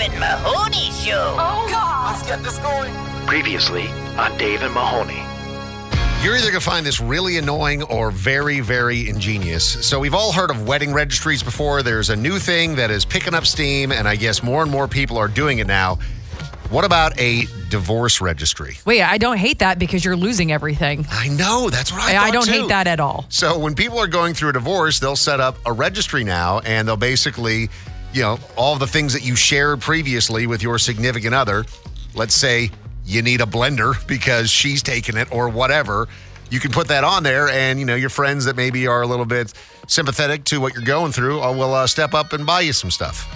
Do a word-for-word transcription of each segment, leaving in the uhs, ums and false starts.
and Mahoney Show. Oh, God. Let's get this going. Previously on Dave and Mahoney. You're either going to find this really annoying or very, very ingenious. So we've all heard of wedding registries before. There's a new thing that is picking up steam, and I guess more and more people are doing it now. What about a divorce registry? Wait, I don't hate that because you're losing everything. I know. That's what I, I, thought I don't too. hate that at all. So when people are going through a divorce, they'll set up a registry now, and they'll basically, you know, all the things that you shared previously with your significant other. Let's say you need a blender because she's taking it or whatever. You can put that on there, and, you know, your friends that maybe are a little bit sympathetic to what you're going through uh, will uh, step up and buy you some stuff.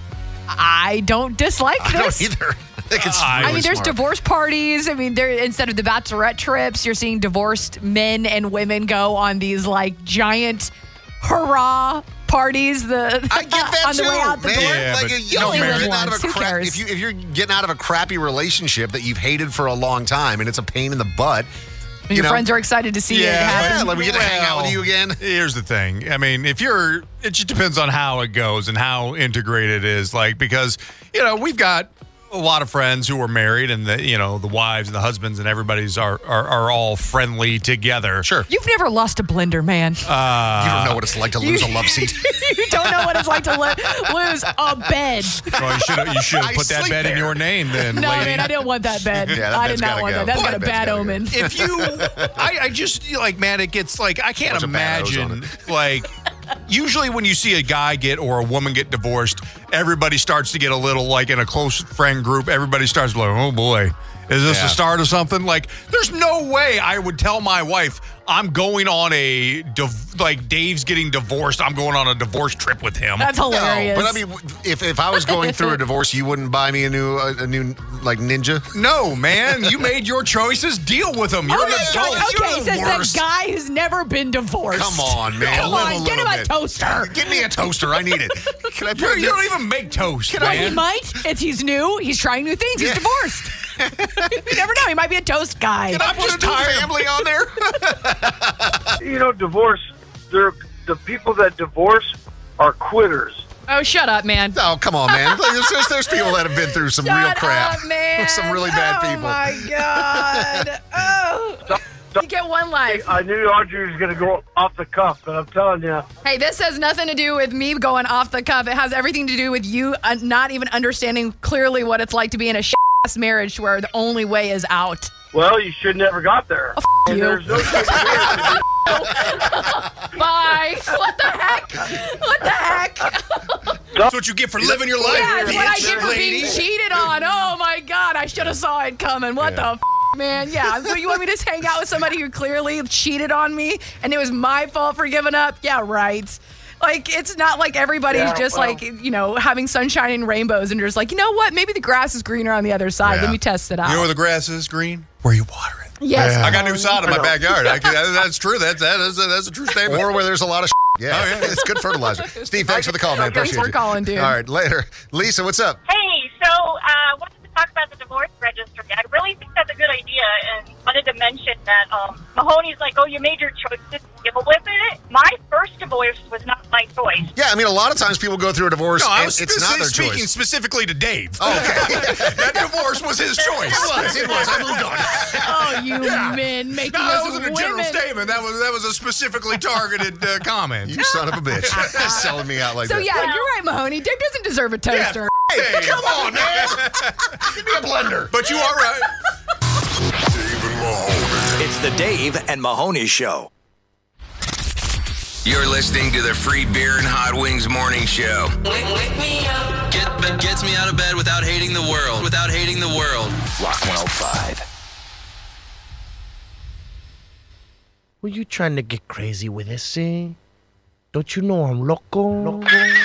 I don't dislike I this. don't either. I think it's I really mean, there's smart. divorce parties. I mean, there instead of the bachelorette trips, you're seeing divorced men and women go on these like giant hurrah parties. The I get that on too, the way out the man. door. Yeah, like but you you know, only if you're live getting out of once. a Who crap, cares? if you if you're getting out of a crappy relationship that you've hated for a long time and it's a pain in the butt. And you your know, friends are excited to see it Yeah, happen. yeah, like we get to hang out with Well, you again. Here's the thing. I mean, if you're, it just depends on how it goes and how integrated it is. Like, because, you know, we've got a lot of friends who are married and the, you know, the wives and the husbands and everybody's are, are, are all friendly together. Sure. You've never lost a blender, man. You don't know what it's like to lose a love seat. You don't know what it's like to lo- lose a bed. Well, you should you should I put that sleep bed in there. your name then, No, lady. man, I didn't want that bed. Yeah, that I bed's did not gotta want go. that. That's That got a bed's bad gotta go. omen. If you, I, I just, like, man, it gets, like, I can't Bunch of bad O's on imagine, like, usually when you see a guy get or a woman get divorced, everybody starts to get a little, like, in a close friend group, everybody starts like, oh, boy, is this Yeah. the start of something? Like, there's no way I would tell my wife, I'm going on a, div- like, Dave's getting divorced, I'm going on a divorce trip with him. That's hilarious. No, but I mean, if if I was going through a divorce, you wouldn't buy me a new a, a new like Ninja. No, man, you made your choices, deal with them. You're Oh, an yeah, adult. okay, You're says the that worst. guy who's never been divorced. Come on, man. Come Live on, a get little him a bit. toaster. Give me a toaster. I need it. Can I put You're, a you new- don't even make toast, Well, man. he might. It's he's new. He's trying new things. He's Yeah. divorced. You never know. He might be a toast guy. Can I I'm put just a new tired. family on there? You know, divorce, they're, the people that divorce are quitters. Oh, shut up, man. Oh, come on, man. There's, there's, there's people that have been through some real Shut crap. up, man. Some really bad oh, people. my God. Oh. You get one life. I knew Audrey was going to go off the cuff, but I'm telling you, Hey, this has nothing to do with me going off the cuff. It has everything to do with you uh, not even understanding clearly what it's like to be in a shit-ass marriage where the only way is out. well, you should never got there. Oh, And you. there's no such thing. Bye. What the heck? What the heck? That's what you get for living your life. Yeah, it's what I bitch, get for lady. being cheated on. Oh, my God. I should have saw it coming. What the f***, man? Yeah. So you want me to just hang out with somebody who clearly cheated on me and it was my fault for giving up? Yeah, right. Like, it's not like everybody's Yeah, just well- like, you know, having sunshine and rainbows and you're just like, you know what? Maybe the grass is greener on the other side. Yeah. Let me test it out. You know where the grass is green? Where you water it. yes. I got a new sod in my know. backyard. I can, that- that's true. That's that is a, that's a true statement. Or where there's a lot of yeah. Oh, yeah. It's good fertilizer. Steve, thanks for the call, man. Thanks Appreciate for you. calling, dude. All right, later. Lisa, what's up? Hey, so uh, wanted to talk about the divorce registry. I really think that's a good idea, and wanted to mention that um, Mahoney's like, oh, you made your choices, deal with it. My first divorce was not my choice. Yeah, I mean, a lot of times people go through a divorce No, I and was it's speci- not their speaking choice. specifically to Dave. Oh, okay. That divorce was his choice. It was. It was. I moved on. Oh, you Yeah. men making No, that us wasn't a general women. statement. That was that was a specifically targeted uh, comment. You son of a bitch. Selling me out like So, that. yeah, you're right, Mahoney. Dick doesn't deserve a Yeah, toaster. hey, Come on, man. Give me a blender. But you are right. Dave and Mahoney. It's the Dave and Mahoney Show. You're listening to the Free Beer and Hot Wings Morning Show. Wake, wake me up. Get, gets me out of bed without hating the world. Without hating the world. Rock one oh five. Were you trying to get crazy with this, eh? Don't you know I'm loco? Loco?